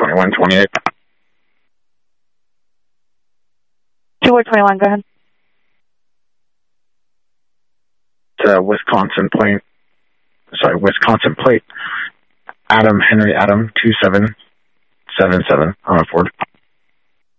2128. 2421, go ahead. It's Wisconsin plate. Adam, Henry Adam, 2777 on a Ford.